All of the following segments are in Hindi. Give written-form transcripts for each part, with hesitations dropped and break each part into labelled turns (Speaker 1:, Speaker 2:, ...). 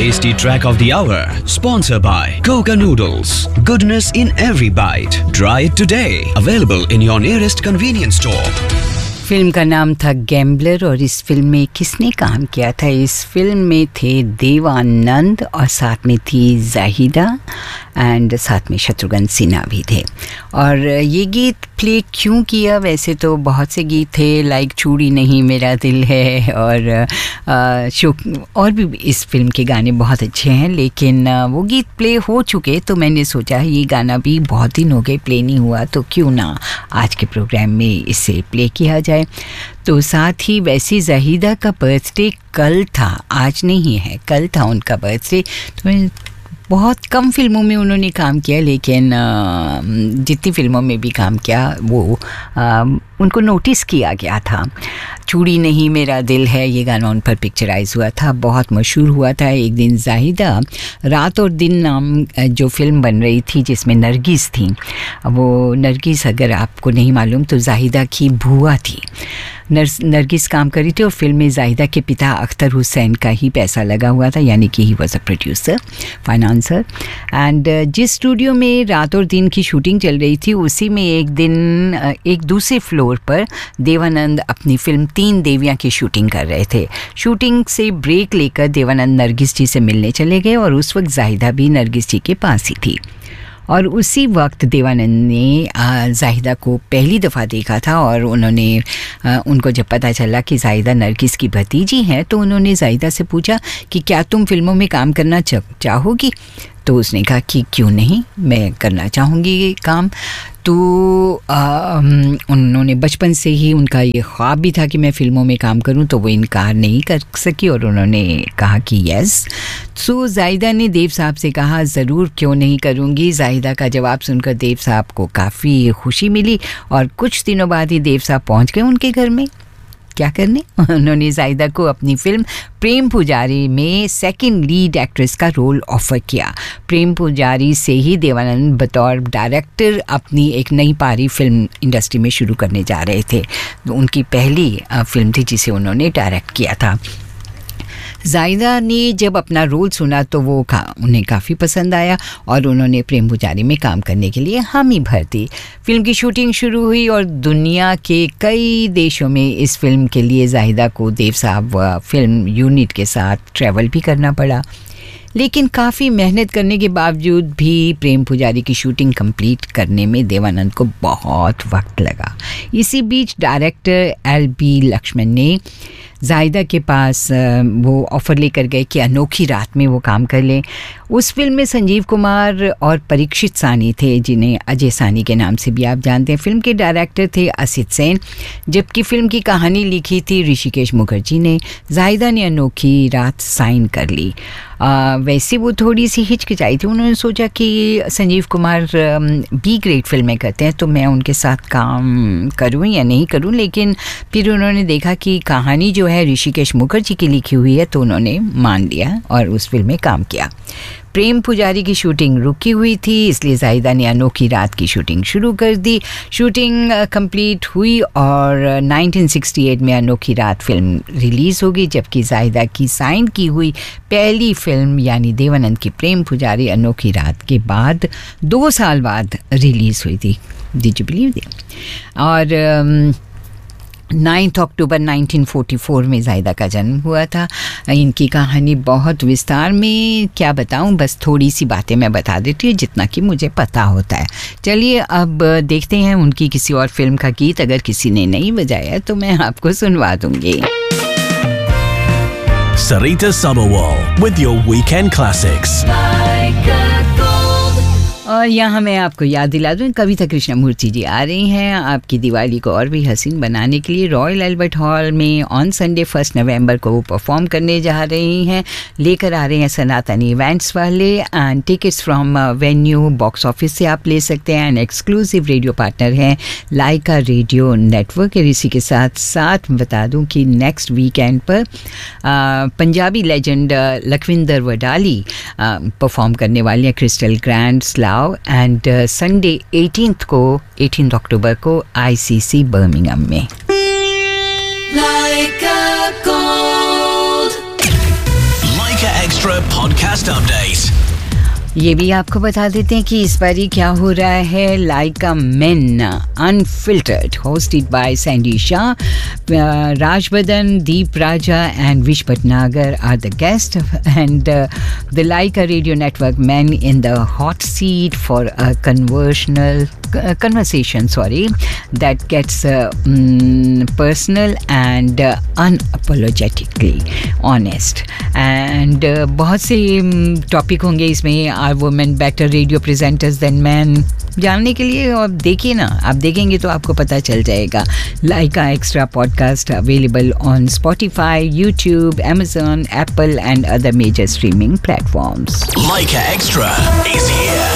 Speaker 1: tasty track of the hour, sponsored by Coca Noodles. Goodness in every bite. Try it today. Available in your nearest convenience store.
Speaker 2: Film का नाम था गैम्बलर और इस फिल्म में किसने काम किया था? इस फिल्म में थे देवानंद और साथ में थी जाहिदा एंड साथ में शत्रुघ्न सिन्हा भी थे। और ये गीत प्ले क्यों किया? वैसे तो बहुत से गीत थे, लाइक चूड़ी नहीं मेरा दिल है और भी इस फिल्म के गाने बहुत अच्छे हैं, लेकिन वो गीत प्ले हो चुके तो मैंने सोचा ये गाना भी बहुत दिन हो गए प्ले नहीं हुआ, तो क्यों ना आज के प्रोग्राम में इसे प्ले किया जाए। तो साथ ही वैसे जाहिदा का बर्थडे कल था, आज नहीं है, कल था उनका बर्थडे। तो बहुत कम फिल्मों में उन्होंने काम किया, लेकिन जितनी फिल्मों में भी काम किया वो उनको नोटिस किया गया था। चूड़ी नहीं मेरा दिल है ये गाना उन पर पिक्चराइज हुआ था, बहुत मशहूर हुआ था। एक दिन जाहिदा रात और दिन नाम जो फिल्म बन रही थी जिसमें नरगिस थी, वो नरगिस अगर आपको नहीं मालूम तो जाहिदा की बुआ थी। नरगिस काम करी थी और फिल्म में जाहिदा के पिता अख्तर हुसैन का ही पैसा लगा हुआ था, यानी कि he was a producer financer. And जिस स्टूडियो में रात और दिन की शूटिंग चल रही थी उसी में एक दिन एक दूसरे फ्लोर पर देवानंद अपनी फिल्म 3 देवियाँ की शूटिंग कर रहे थे। शूटिंग से ब्रेक लेकर देवानंद नरगिस जी से मिलने चले गए और उस वक्त जाहिदा भी नरगिस जी के पास ही थी। और उसी वक्त देवानंद ने जाहिदा को पहली दफ़ा देखा था और उनको जब पता चला कि जाहिदा नरगिस की भतीजी हैं तो उन्होंने जाहिदा से पूछा कि क्या तुम फिल्मों में काम करना चाहोगी? तो उसने कहा कि क्यों नहीं, मैं करना चाहूँगी ये काम। तो उन्होंने बचपन से ही उनका ये ख्वाब भी था कि मैं फ़िल्मों में काम करूं, तो वो इनकार नहीं कर सकी और उन्होंने कहा कि यस। सो जाहिदा ने देव साहब से कहा ज़रूर, क्यों नहीं करूंगी। जाहिदा का जवाब सुनकर देव साहब को काफ़ी खुशी मिली और कुछ दिनों बाद ही देव साहब पहुंच गए उनके घर में। क्या करने? उन्होंने जाहिदा को अपनी फिल्म प्रेम पुजारी में सेकंड लीड एक्ट्रेस का रोल ऑफर किया। प्रेम पुजारी से ही देवानंद बतौर डायरेक्टर अपनी एक नई पारी फिल्म इंडस्ट्री में शुरू करने जा रहे थे। उनकी पहली फिल्म थी जिसे उन्होंने डायरेक्ट किया था। जाहिदा ने जब अपना रोल सुना तो वो उन्हें काफ़ी पसंद आया और उन्होंने प्रेम पुजारी में काम करने के लिए हामी भर दी। फिल्म की शूटिंग शुरू हुई और दुनिया के कई देशों में इस फिल्म के लिए जाहिदा को देव साहब फिल्म यूनिट के साथ ट्रैवल भी करना पड़ा। लेकिन काफ़ी मेहनत करने के बावजूद भी प्रेम पुजारी की शूटिंग कंप्लीट करने में देवानंद को बहुत वक्त लगा। इसी बीच डायरेक्टर LB लक्ष्मण ने जाहिदा के पास वो ऑफ़र लेकर गए कि अनोखी रात में वो काम कर लें। उस फिल्म में संजीव कुमार और परीक्षित सानी थे, जिन्हें अजय सानी के नाम से भी आप जानते हैं। फिल्म के डायरेक्टर थे असित सेन, जबकि फिल्म की कहानी लिखी थी ऋषिकेश मुखर्जी ने। जाहिदा ने अनोखी रात साइन कर ली। वैसे वो थोड़ी सी हिचकिचाई थी, उन्होंने सोचा कि संजीव कुमार बी ग्रेड फिल्में करते हैं तो मैं उनके साथ काम करूं या नहीं करूं, लेकिन फिर उन्होंने देखा कि कहानी जो है ऋषिकेश मुखर्जी की लिखी हुई है तो उन्होंने मान लिया और उस फिल्म में काम किया। प्रेम पुजारी की शूटिंग रुकी हुई थी, इसलिए जाहिदा ने अनोखी रात की शूटिंग शुरू कर दी। शूटिंग कंप्लीट हुई और 1968 में अनोखी रात फिल्म रिलीज़ होगी, जबकि जाहिदा की साइन की हुई पहली फिल्म यानी देवानंद की प्रेम पुजारी अनोखी रात के बाद 2 साल बाद रिलीज़ हुई थी। Did you believe that? और 9 अक्टूबर 1944 में जाहिदा का जन्म हुआ था। इनकी कहानी बहुत विस्तार में क्या बताऊं, बस थोड़ी सी बातें मैं बता देती हूँ जितना कि मुझे पता होता है। चलिए अब देखते हैं उनकी किसी और फिल्म का गीत, अगर किसी ने नहीं बजाया तो मैं आपको सुनवा दूंगी।
Speaker 3: Sarita Sabawal with your weekend classics.
Speaker 2: और यहाँ मैं आपको याद दिला दूँ, कविता कृष्णमूर्ति जी आ रही हैं आपकी दिवाली को और भी हसीन बनाने के लिए। रॉयल एल्बर्ट हॉल में ऑन संडे 1 नवंबर को वो परफॉर्म करने जा रही हैं। लेकर आ रहे हैं सनातनी इवेंट्स वाले and tickets from venue box office से आप ले सकते हैं। एंड एक्सक्लूसिव रेडियो पार्टनर हैं लाइका रेडियो नेटवर्क। और इसी के साथ साथ बता दूँ कि नेक्स्ट वीकेंड पर पंजाबी लेजेंड लखविंदर वडाली परफॉर्म करने वाली हैं crystal grand Slav. And Sunday 18 अक्टूबर को ICC बर्मिंघम में।
Speaker 3: Like Leica Extra podcast update.
Speaker 2: ये भी आपको बता देते हैं कि इस बारी क्या हो रहा है. लाइका main unfiltered hosted by Sandy Shah, Raj Badan, Deep Raja and Vish Bhatnagar are the guests, and the Leica Radio Network men in the hot seat for a conversation that gets personal and unapologetically honest. And बहुत से टॉपिक होंगे इसमें. Are women better radio presenters than men? जानने के लिए आप देखिए ना, आप देखेंगे तो आपको पता चल जाएगा. Leica Extra podcast available on Spotify, YouTube, Amazon, Apple and other major streaming platforms.
Speaker 3: Leica Extra is here.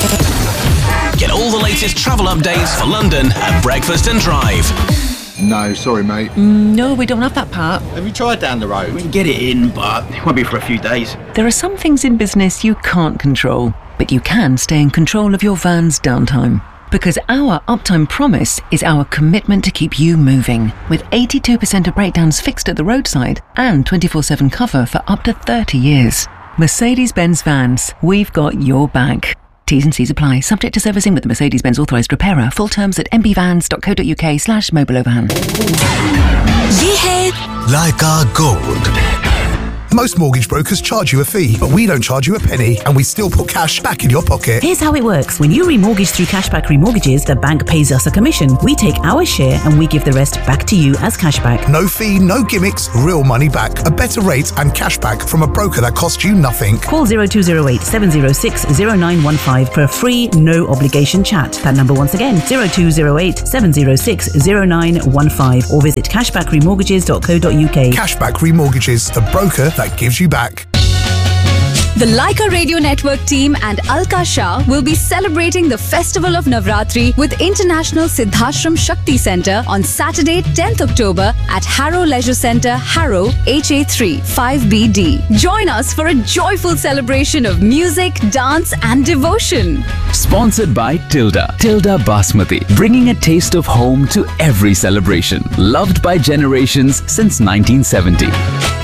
Speaker 3: Get all the latest travel updates for London at Breakfast and Drive.
Speaker 4: No, sorry, mate.
Speaker 5: No, we don't have that part.
Speaker 4: Have you tried down the road?
Speaker 6: We can get it in, but it won't be for a few days.
Speaker 5: There are some things in business you can't control, but you can stay in control of your van's downtime. Because our uptime promise is our commitment to keep you moving, with 82% of breakdowns fixed at the roadside and 24/7 cover for up to 30 years. Mercedes-Benz Vans, we've got your back. T's and C's apply. Subject to servicing with the Mercedes-Benz authorised repairer. Full terms at mbvans.co.uk/mobileoverhand.
Speaker 7: ये है
Speaker 3: Leica Gold.
Speaker 8: Most mortgage brokers charge you a fee, but we don't charge you a penny, and we still put cash back in your pocket.
Speaker 7: Here's how it works. When you remortgage through Cashback Remortgages, the bank pays us a commission. We take our share and we give the rest back to you as cashback.
Speaker 8: No fee, no gimmicks, real money back. A better rate and cashback from a broker that costs you nothing.
Speaker 7: Call 0208 706 0915 for a free, no obligation chat. That number once again, 0208 706 0915, or visit cashbackremortgages.co.uk.
Speaker 8: Cashback Remortgages, the broker that gives you back.
Speaker 9: The Leica Radio Network team and Alka Shah will be celebrating the Festival of Navratri with International Siddhashram Shakti Centre on Saturday, 10th October at Harrow Leisure Centre, Harrow, HA3 5BD. Join us for a joyful celebration of music, dance and devotion.
Speaker 10: Sponsored by Tilda Basmati, bringing a taste of home to every celebration. Loved by generations since 1970.